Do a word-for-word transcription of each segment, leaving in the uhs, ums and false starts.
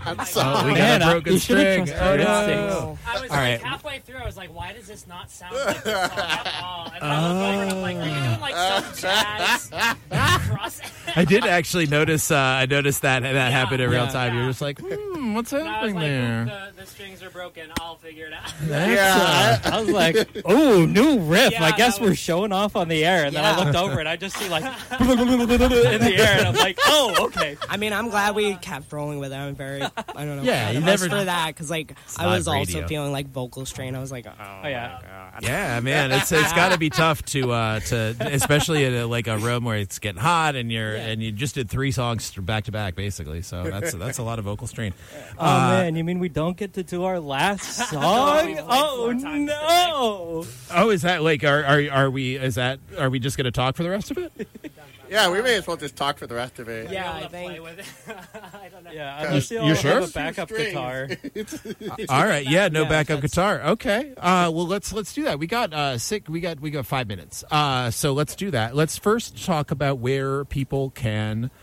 Oh, we got a broken string. Oh, no. I was All like right. halfway through. I was like, "Why does this not sound like this song at all?" And I was over, and I'm like, "Are you doing like some jazz cross?" I did actually notice. Uh, I noticed that that Yeah. happened in real Yeah. time. Yeah. You're just like, hmm, what's And I was happening like, there? the, the strings are broken. I'll figure it out. Yeah, I, I was like, "Oh, new riff! Yeah, I guess that we're was- showing off on the air." And then Yeah. I looked over and I just see like in the air, and I'm like, "Oh, okay." I mean, I'm glad we kept rolling with it. I'm very, I don't know, Yeah, proud you of never- us for that because like I live was also radio. feeling like vocal strain. I was like, oh, Oh yeah. Yeah, man, it's it's got to be tough to uh, to especially in a, like a room where it's getting hot and you're and you just did three songs back to back basically. So that's that's a lot of vocal strain. Oh Uh, man, you mean we don't get to do our last song? We've played Oh four times no! Oh, is that like are are are we? Is that are we just going to talk for the rest of it? Uh, Yeah, we may as well just talk for the rest of it. Yeah, I'll be I able to play think- with it. I don't know. Yeah, unless you you all sure? have a backup Strings. guitar. All right, yeah, no Yeah, backup that's- guitar. Okay, uh, well let's let's do that. We got uh, sick. We got we got five minutes. Uh, so let's do that. Let's first talk about where people can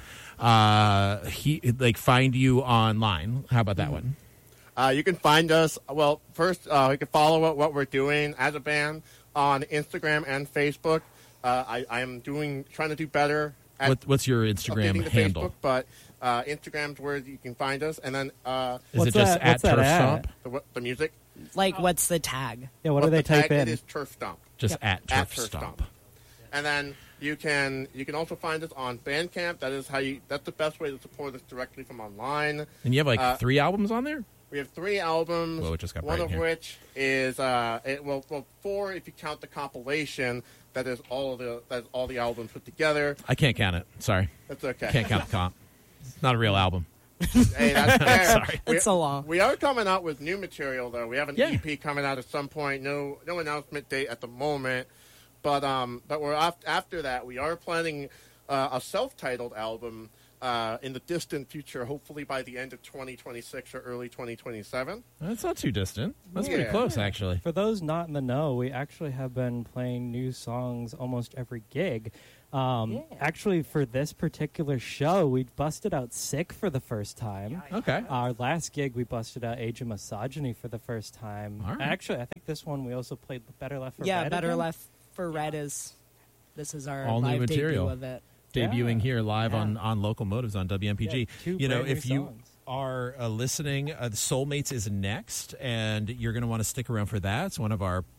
uh, he like find you online. How about that one? Uh, you can find us, well, first, uh, you can follow what, what we're doing as a band on Instagram and Facebook. Uh, I, I am doing, trying to do better at What, what's your Instagram updating the handle? Facebook, but uh, Instagram's where you can find us. And then uh, Is What's it just that- at what's that Turf at? Stomp? the, the music. like, what's the tag? Yeah, what do What they the type tag, in? It is Turf Stomp. Just at Turf At Turf Stomp. Stomp. And then you can you can also find us on Bandcamp. That is how you. That's the best way to support us directly from online. And you have like Uh, three albums on there? We have three albums. Whoa, it just got one bright of in here. which is uh, it, well, well, four if you count the compilation. That is all of the that's all the albums put together. I can't count it. Sorry. That's okay. Can't count the comp. It's not a real album. Hey, that's fair. Sorry. We, It's so long. we are coming out with new material though. We have an Yeah. E P coming out at some point. No, no announcement date at the moment. But um, but we're off, after that. We are planning uh, a self-titled album uh, in the distant future. Hopefully by the end of twenty twenty-six or early twenty twenty-seven. That's not too distant. That's pretty Yeah. close, actually. For those not in the know, we actually have been playing new songs almost every gig. Um, Yeah. Actually, for this particular show, we busted out Sick for the first time. Okay. Our last gig, we busted out Age of Misogyny for the first time. All right. Actually, I think this one we also played Better Left for yeah, Red Better again. Left for Red is, this is our All new live material. debut of it. Debuting Yeah. here live Yeah. on, on Local Motives on W M P G. Yeah, two you know, brand new if you songs. are uh, listening, uh, Soulmates is next, and you're going to want to stick around for that. It's one of our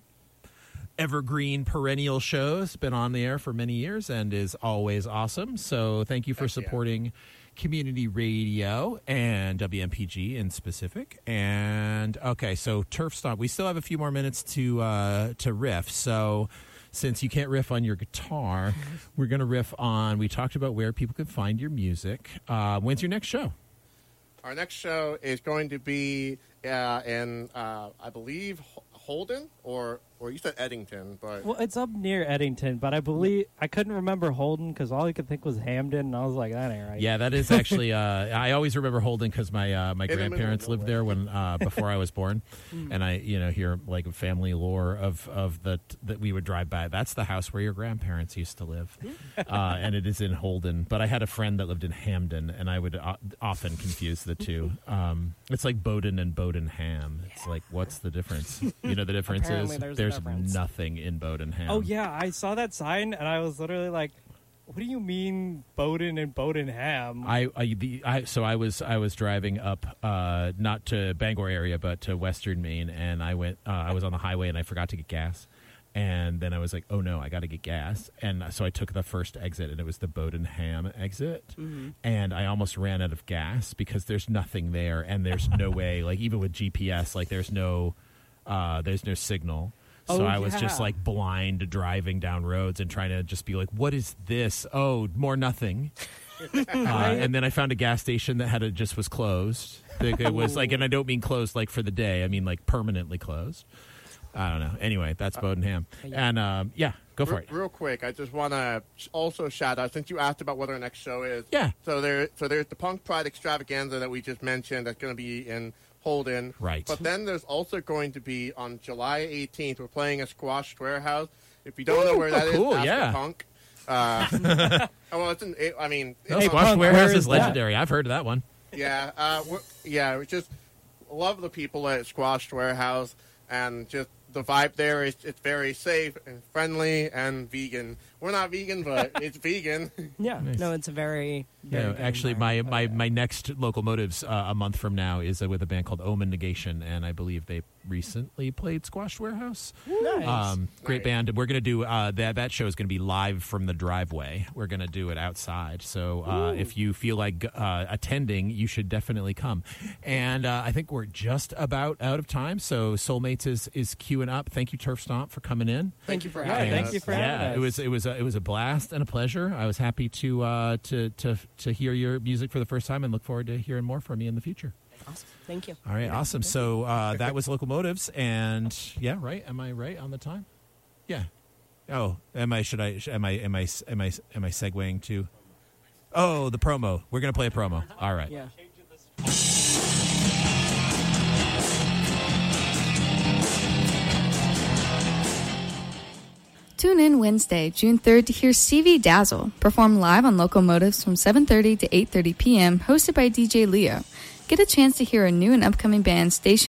evergreen perennial shows. Been on the air for many years and is always awesome. So thank you for Heck yeah. supporting community radio and W M P G in specific. And okay, so Turf Stomp. We still have a few more minutes to uh, to riff. So since you can't riff on your guitar, we're going to riff on. We talked about where people can find your music. Uh, when's your next show? Our next show is going to be uh, in, uh, I believe, Ho- Holden or or you said Eddington, but Well, it's up near Eddington, but I believe I couldn't remember Holden because all I could think was Hamden, and I was like, that ain't right. Yeah, that is actually. Uh, I always remember Holden because my uh, my In the middle of grandparents lived there nowhere. when uh, before I was born, and I you know hear like family lore of of the that we would drive by. That's the house where your grandparents used to live, uh, and it is in Holden. But I had a friend that lived in Hamden, and I would o- often confuse the two. Um, it's like Bowden and Bowdenham. It's like what's the difference? You know the difference Apparently is there's a difference. nothing in Bowdenham. Oh yeah, I saw that sign, and I was literally like, "What do you mean, Bowden and Bowdenham?" I, I, the, I so I was I was driving up uh, not to Bangor area but to Western Maine, and I went uh, I was on the highway and I forgot to get gas, and then I was like, oh no, I got to get gas, and so I took the first exit, and it was the Bowdenham exit, Mm-hmm. and I almost ran out of gas because there's nothing there, and there's no way, like even with G P S, like there's no uh, there's no signal. So Oh, I was just yeah. like blind driving down roads and trying to just be like, what is this? Oh, more nothing. uh, and then I found a gas station that had a, just was closed. Like, it was like, and I don't mean closed like for the day. I mean like permanently closed. I don't know. Anyway, that's Bowdenham. And um, yeah, go for Re- it. real quick, I just want to also shout out since you asked about what our next show is. Yeah. So there, so there's the Punk Pride Extravaganza that we just mentioned. That's going to be in Holden. Right. But then there's also going to be on July eighteenth. We're playing a Squash Warehouse. If you don't know where that oh, is, cool, ask yeah. the Punk. Uh, oh, well, it's in, it, I mean, No, it's Hey, Squash Punk, Warehouse where is is that? legendary. I've heard of that one. Yeah, uh, we're, yeah, we just love the people at Squash Warehouse, and just the vibe there is it's very safe and friendly and vegan. We're not vegan, but it's vegan. Yeah. Nice. No, it's a very. very Yeah, good actually, my, environment. my, Oh, yeah. my next Locomotives uh, a month from now is uh, with a band called Omen Negation, and I believe they recently played Squash Warehouse. Nice. Um, great Nice. band. We're going to do uh, that. That show is going to be live from the driveway. We're going to do it outside. So uh, if you feel like uh, attending, you should definitely come. And uh, I think we're just about out of time. So Soulmates is is queuing up. Thank you, Turf Stomp, for coming in. Thank you for Yeah, having thank us. you for yeah, having us. it was it was a, it was a blast and a pleasure. I was happy to uh, to to to hear your music for the first time, and look forward to hearing more from you in the future. Awesome. Thank you. All right, awesome. So uh, that was Locomotives, and yeah, right. Am I right on the time? Yeah. Oh, am I? Should I? Am I? Am I? Am I? Am I segueing to? Oh, the promo. We're gonna play a promo. All right. Yeah. Tune in Wednesday, June third to hear Stevie Dazzle perform live on Locomotives from seven thirty to eight thirty p.m. hosted by D J Leo. Get a chance to hear a new and upcoming band stationed